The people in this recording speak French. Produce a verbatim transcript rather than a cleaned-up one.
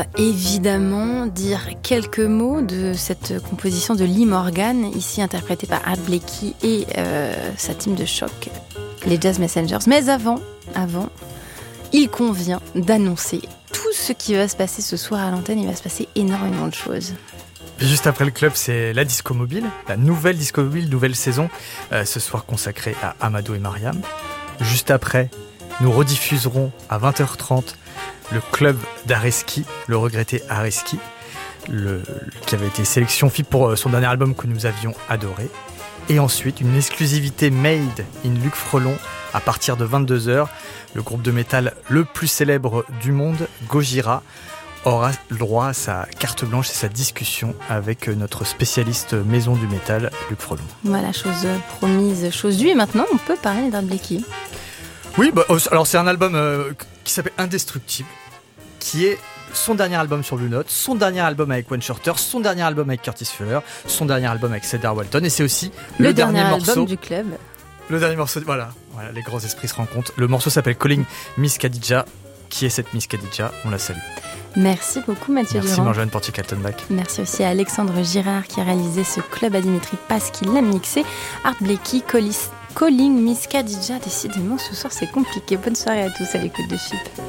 euh, évidemment dire quelques mots de cette composition de Lee Morgan, ici interprétée par Art Blakey et euh, sa team de choc, les Jazz Messengers. Mais avant, avant, il convient d'annoncer tout ce qui va se passer ce soir à l'antenne. Il va se passer énormément de choses. Et juste après le club, c'est la Disco Mobile, la nouvelle Disco Mobile, nouvelle saison, euh, ce soir consacrée à Amadou et Mariam. Juste après, nous rediffuserons à vingt heures trente le club d'Areski, le regretté Areski, le, qui avait été sélection F I P pour son dernier album que nous avions adoré. Et ensuite, une exclusivité Made in Luc Frelon à partir de vingt-deux heures. Le groupe de métal le plus célèbre du monde, Gojira, aura le droit à sa carte blanche et sa discussion avec notre spécialiste maison du métal, Luc Frelon. Voilà, chose promise, chose due. Et maintenant, on peut parler d'Art Blakey. Oui, bah, alors c'est un album euh, qui s'appelle Indestructible, qui est son dernier album sur Blue Note, son dernier album avec Wayne Shorter, son dernier album avec Curtis Fuller, son dernier album avec Cedar Walton, et c'est aussi le, le dernier, dernier morceau album du club. Le dernier morceau, voilà, voilà, les grands esprits se rencontrent. Le morceau s'appelle Calling Miss Khadija. Qui est cette Miss Khadija? On la salue. Merci beaucoup Mathieu Merci Durand. Marjolaine Portier-Kaltenbach. Merci aussi à Alexandre Girard qui a réalisé ce club, à Dimitri Paz qui l'a mixé, Art Blakey, Calling Miss Khadija. Décidément ce soir c'est compliqué. Bonne soirée à tous à l'écoute de F I P.